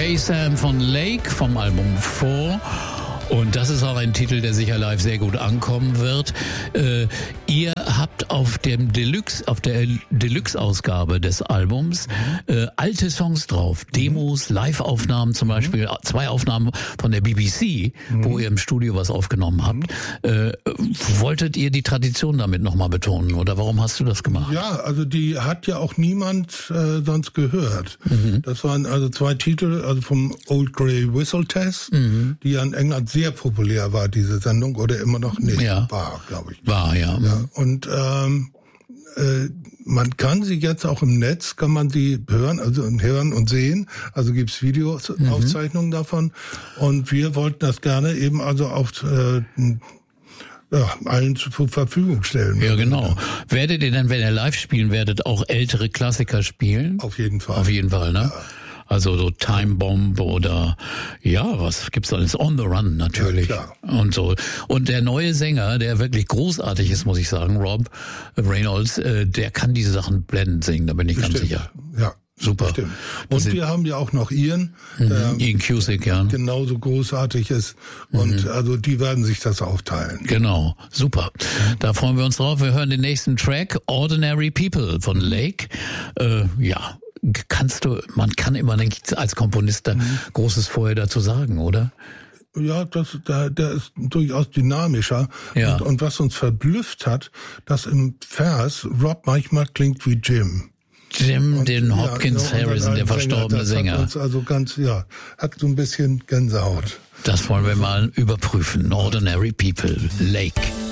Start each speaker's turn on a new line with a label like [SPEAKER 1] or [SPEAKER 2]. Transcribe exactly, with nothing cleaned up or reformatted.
[SPEAKER 1] Hey Sam von Lake vom Album Four. Und das ist auch ein Titel, der sicher live sehr gut ankommen wird. Äh, ihr habt auf dem Deluxe, auf der Deluxe-Ausgabe des Albums äh, alte Songs drauf, Demos, Live-Aufnahmen zum Beispiel, zwei Aufnahmen von der B B C, mhm. wo ihr im Studio was aufgenommen habt. Mhm. Äh, wolltet ihr die Tradition damit nochmal betonen oder warum hast du das gemacht?
[SPEAKER 2] Ja, also die hat ja auch niemand äh, sonst gehört. Mhm. Das waren also zwei Titel, also vom Old Grey Whistle Test, mhm. die ja in England sehr populär war, diese Sendung, oder immer noch nicht.
[SPEAKER 1] Ja.
[SPEAKER 2] War, glaube ich.
[SPEAKER 1] War, ja.
[SPEAKER 2] ja. Und ähm, äh, man kann sie jetzt auch im Netz, kann man sie hören, also hören und sehen. Also gibt's Videoaufzeichnungen mhm. davon. Und wir wollten das gerne eben also auf äh, ja, allen zur Verfügung stellen.
[SPEAKER 1] Ja, genau. Werdet ihr dann, wenn ihr live spielen werdet, auch ältere Klassiker spielen?
[SPEAKER 2] Auf jeden Fall.
[SPEAKER 1] Auf jeden Fall, ne?
[SPEAKER 2] Ja.
[SPEAKER 1] Also so Time Bomb oder ja, was gibt's alles? On the Run natürlich.
[SPEAKER 2] Ja,
[SPEAKER 1] und so. Und der neue Sänger, der wirklich großartig ist, muss ich sagen, Rob Reynolds, äh, der kann diese Sachen blendend singen, da bin ich
[SPEAKER 2] Bestimmt.
[SPEAKER 1] ganz sicher.
[SPEAKER 2] Ja.
[SPEAKER 1] Super.
[SPEAKER 2] Bestimmt. Und das wir haben ja auch noch Ian,
[SPEAKER 1] mhm.
[SPEAKER 2] der
[SPEAKER 1] Ian Cusick, ja.
[SPEAKER 2] genauso großartig ist. Und mhm. also die werden sich das aufteilen.
[SPEAKER 1] Genau, super. Da freuen wir uns drauf. Wir hören den nächsten Track, Ordinary People von Lake. Äh, ja. Kannst du, man kann immer, denke ich, als Komponist da mhm. Großes vorher dazu sagen, oder?
[SPEAKER 2] Ja, das, der, der ist durchaus dynamischer.
[SPEAKER 1] Ja.
[SPEAKER 2] Und, und was uns verblüfft hat, dass im Vers Rob manchmal klingt wie Jim.
[SPEAKER 1] Jim, und, den Hopkins
[SPEAKER 2] ja,
[SPEAKER 1] Harrison, der verstorbene
[SPEAKER 2] das
[SPEAKER 1] Sänger.
[SPEAKER 2] Hat uns also ganz, ja, hat so ein bisschen Gänsehaut.
[SPEAKER 1] Das wollen wir mal überprüfen. Ordinary People, Lake.